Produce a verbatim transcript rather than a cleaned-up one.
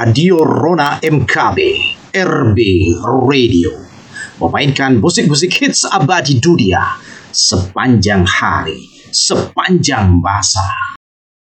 Radio Rona M K B, R B Radio, memainkan musik-musik hits abadi dunia sepanjang hari, sepanjang masa.